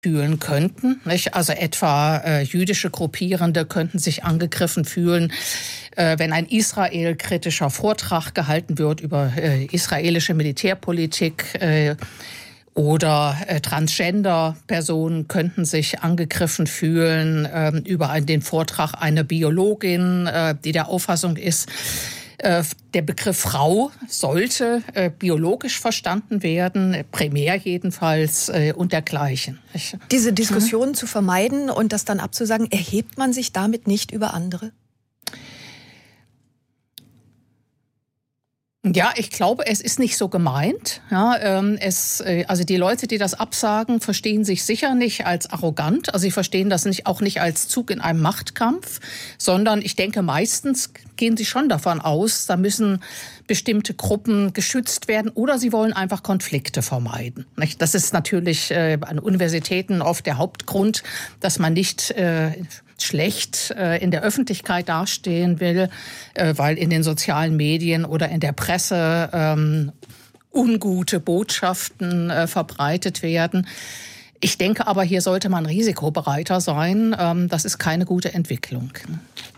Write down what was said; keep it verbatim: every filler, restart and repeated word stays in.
fühlen könnten, nicht? Also etwa äh, jüdische Gruppierende könnten sich angegriffen fühlen, äh, wenn ein israelkritischer Vortrag gehalten wird über äh, israelische Militärpolitik, äh, oder äh, Transgender-Personen könnten sich angegriffen fühlen äh, über einen, den Vortrag einer Biologin, äh, die der Auffassung ist, der Begriff Frau sollte äh, biologisch verstanden werden, primär jedenfalls äh, und dergleichen. Ich, Diese Diskussion hm? zu vermeiden und das dann abzusagen, erhebt man sich damit nicht über andere? Ja, ich glaube, es ist nicht so gemeint. Ja, ähm, es, äh, also die Leute, die das absagen, verstehen sich sicher nicht als arrogant. Also sie verstehen das nicht, auch nicht als Zug in einem Machtkampf, sondern ich denke, meistens gehen sie schon davon aus, da müssen bestimmte Gruppen geschützt werden oder sie wollen einfach Konflikte vermeiden. Nicht? Das ist natürlich äh, an Universitäten oft der Hauptgrund, dass man nicht äh, schlecht äh, in der Öffentlichkeit dastehen will, äh, weil in den sozialen Medien oder in der Presse ähm, ungute Botschaften äh, verbreitet werden. Ich denke aber, hier sollte man risikobereiter sein. Ähm, das ist keine gute Entwicklung.